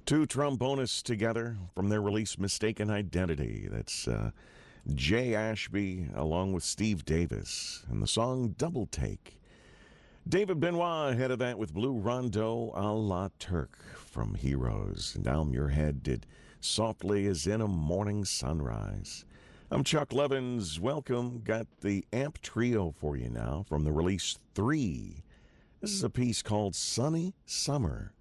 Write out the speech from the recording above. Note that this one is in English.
Two trombonists together from their release Mistaken Identity. That's Jay Ashby along with Steve Davis and the song Double Take. David Benoit ahead of that with Blue Rondo a la Turk from Heroes. Down Your Head did Softly as in a Morning Sunrise. I'm Chuck Levins. Welcome. Got the Amp Trio for you now from the release 3. This is a piece called Sunny Summer.